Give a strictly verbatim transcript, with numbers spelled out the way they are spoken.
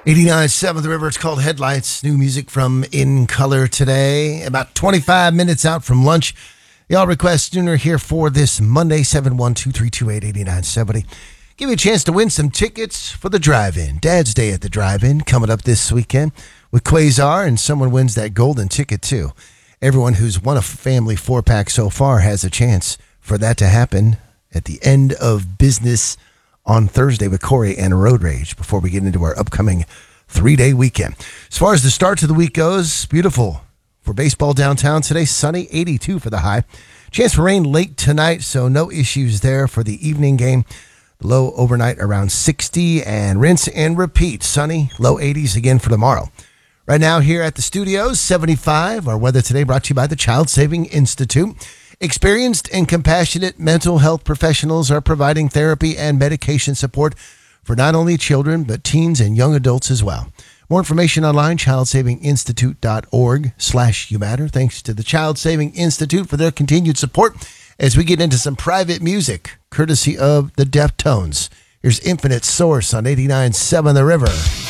eighty-nine point seven The River. It's called Headlights. New music from In Color today. About twenty-five minutes out from lunch. Y'all request sooner here for this Monday, seven one two, three two eight, eight nine seven zero. Give you a chance to win some tickets for the drive-in. Dad's Day at the drive-in coming up this weekend with Quasar, and someone wins that golden ticket too. Everyone who's won a family four-pack so far has a chance for that to happen at the end of business on Thursday with Corey and Road Rage before we get into our upcoming three-day weekend. As far as the start to the week goes, beautiful for baseball downtown today. Sunny, eighty-two for the high. Chance for rain late tonight, so no issues there for the evening game. The low overnight around sixty, and rinse and repeat. Sunny, low eighties again for tomorrow. Right now here at the studios, seventy-five. Our weather today brought to you by the Child Saving Institute. Experienced and compassionate mental health professionals are providing therapy and medication support for not only children, but teens and young adults as well. More information online, childsavinginstitute.org slash you matter. Thanks to the Child Saving Institute for their continued support as we get into some private music, courtesy of the Deftones. Here's Infinite Source on eighty-nine point seven The River.